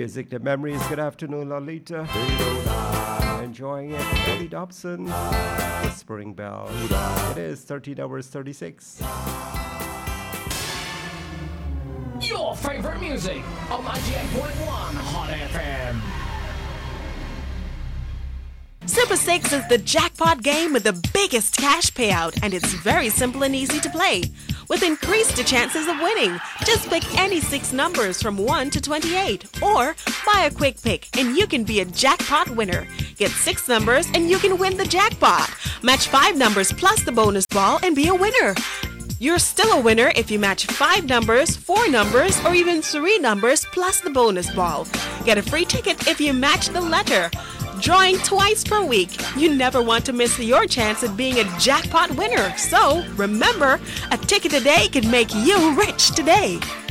music, the memories. Good afternoon, Lolita. Enjoying it. Ellie Dobson. Whispering Bell. It is 13 hours 36. Your favorite music on 98.1 Hot FM. Super 6 is the jackpot game with the biggest cash payout, and it's very simple and easy to play. With increased chances of winning, just pick any 6 numbers from 1 to 28, or buy a quick pick and you can be a jackpot winner. Get 6 numbers and you can win the jackpot. Match 5 numbers plus the bonus ball and be a winner. You're still a winner if you match 5 numbers, 4 numbers, or even 3 numbers plus the bonus ball. Get a free ticket if you match the letter. Drawing twice per week. You never want to miss your chance at being a jackpot winner. So, remember, a ticket a day can make you rich today.